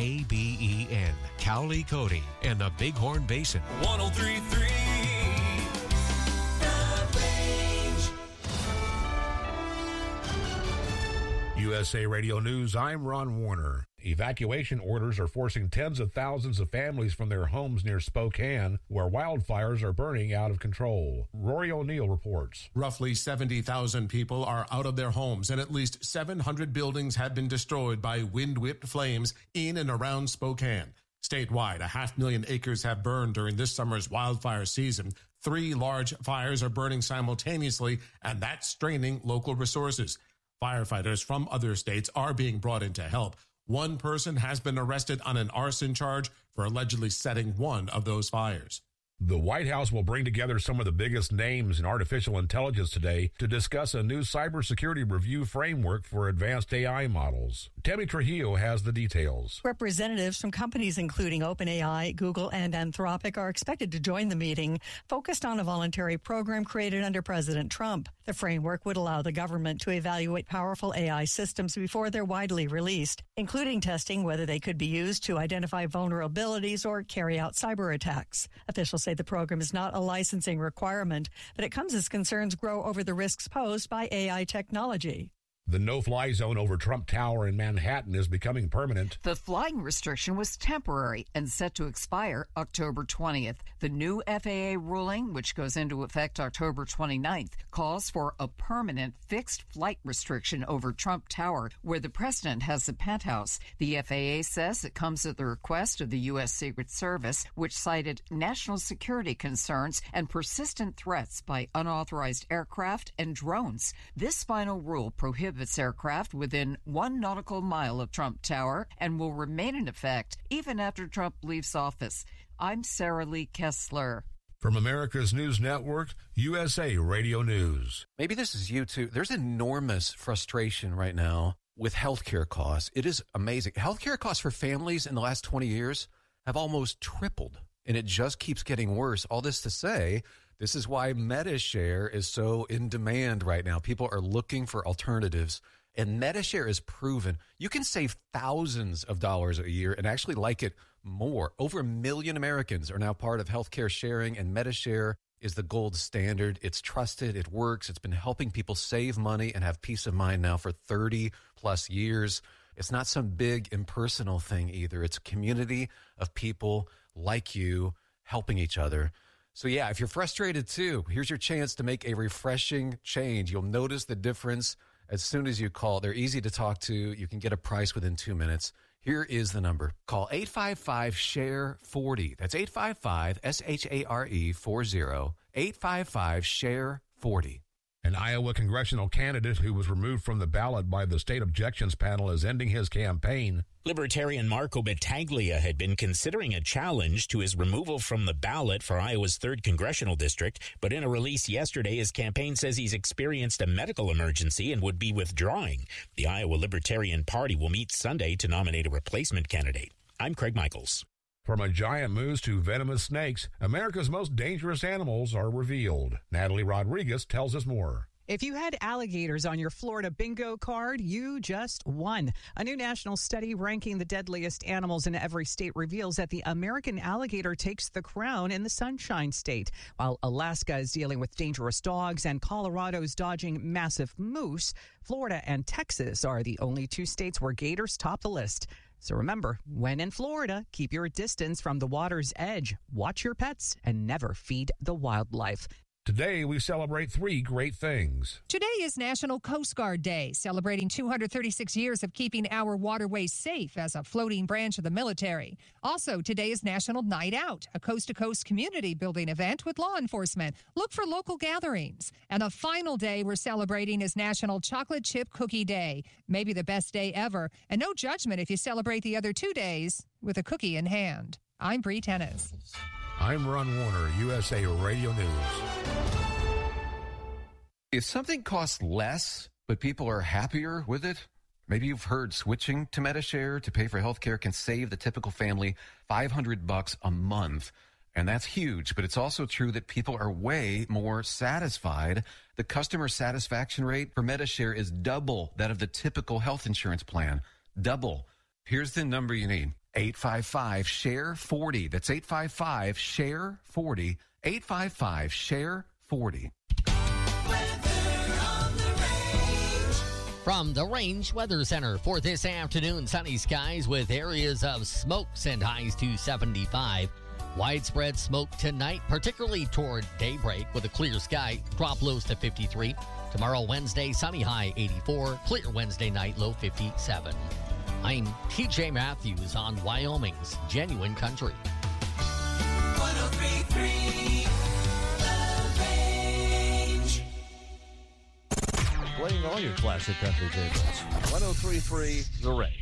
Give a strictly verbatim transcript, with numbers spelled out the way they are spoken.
K B E N, Cowley, Cody, and the Bighorn Basin. one oh three point three U S A Radio News, I'm Ron Warner. Evacuation orders are forcing tens of thousands of families from their homes near Spokane, where wildfires are burning out of control. Rory O'Neill reports. Roughly seventy thousand people are out of their homes, and at least seven hundred buildings have been destroyed by wind-whipped flames in and around Spokane. Statewide, a half million acres have burned during this summer's wildfire season. Three large fires are burning simultaneously, and that's straining local resources. Firefighters from other states are being brought in to help. One person has been arrested on an arson charge for allegedly setting one of those fires. The White House will bring together some of the biggest names in artificial intelligence today to discuss a new cybersecurity review framework for advanced A I models. Tammy Trujillo has the details. Representatives from companies including OpenAI, Google, and Anthropic are expected to join the meeting, focused on a voluntary program created under President Trump. The framework would allow the government to evaluate powerful A I systems before they're widely released, including testing whether they could be used to identify vulnerabilities or carry out cyber attacks. Officials say the program is not a licensing requirement, but it comes as concerns grow over the risks posed by A I technology. The no-fly zone over Trump Tower in Manhattan is becoming permanent. The flying restriction was temporary and set to expire October twentieth. The new F A A ruling, which goes into effect October twenty-ninth, calls for a permanent fixed flight restriction over Trump Tower, where the president has the penthouse. The F A A says it comes at the request of the U S Secret Service, which cited national security concerns and persistent threats by unauthorized aircraft and drones. This final rule prohibits aircraft within one nautical mile of Trump Tower and will remain in effect even after Trump leaves office. I'm Sarah Lee Kessler. From America's News Network, U S A Radio News. Maybe this is you too. There's enormous frustration right now with healthcare costs. It is amazing. Healthcare costs for families in the last twenty years have almost tripled, and it just keeps getting worse. All this to say, this is why MediShare is so in demand right now. People are looking for alternatives, and MediShare is proven. You can save thousands of dollars a year and actually like it more. Over a million Americans are now part of healthcare sharing, and MediShare is the gold standard. It's trusted. It works. It's been helping people save money and have peace of mind now for thirty plus years. It's not some big impersonal thing either. It's a community of people like you helping each other. So yeah, if you're frustrated too, here's your chance to make a refreshing change. You'll notice the difference as soon as you call. They're easy to talk to. You can get a price within two minutes. Here is the number. Call eight five five, S H A R E, forty. That's eight five five, S H A R E, forty. eight five five, S H A R E, forty. An Iowa congressional candidate who was removed from the ballot by the state objections panel is ending his campaign. Libertarian Marco Battaglia had been considering a challenge to his removal from the ballot for Iowa's third congressional district, but in a release yesterday, his campaign says he's experienced a medical emergency and would be withdrawing. The Iowa Libertarian Party will meet Sunday to nominate a replacement candidate. I'm Craig Michaels. From a giant moose to venomous snakes, America's most dangerous animals are revealed. Natalie Rodriguez tells us more. If you had alligators on your Florida bingo card, you just won. A new national study ranking the deadliest animals in every state reveals that the American alligator takes the crown in the Sunshine State. While Alaska is dealing with dangerous dogs and Colorado's dodging massive moose, Florida and Texas are the only two states where gators top the list. So remember, when in Florida, keep your distance from the water's edge, watch your pets, and never feed the wildlife. Today, we celebrate three great things. Today is National Coast Guard Day, celebrating two hundred thirty-six years of keeping our waterways safe as a floating branch of the military. Also, today is National Night Out, a coast-to-coast community building event with law enforcement. Look for local gatherings. And the final day we're celebrating is National Chocolate Chip Cookie Day, maybe the best day ever. And no judgment if you celebrate the other two days with a cookie in hand. I'm Bree Tennis. I'm Ron Warner, U S A Radio News. If something costs less, but people are happier with it, maybe you've heard switching to MediShare to pay for healthcare can save the typical family five hundred bucks a month. And that's huge, but it's also true that people are way more satisfied. The customer satisfaction rate for MediShare is double that of the typical health insurance plan. Double. Here's the number you need. eight five five, S H A R E forty. That's eight five five, S H A R E forty. eight five five, S H A R E forty. From the Range Weather Center for this afternoon, sunny skies with areas of smokes and highs to seventy-five. Widespread smoke tonight, particularly toward daybreak with a clear sky. Drop lows to fifty-three. Tomorrow, Wednesday, sunny high eighty-four. Clear Wednesday night, low fifty-seven. I'm T J Matthews on Wyoming's Genuine Country. one oh three point three The Range. Playing all your classic country favorites. one oh three point three The Range.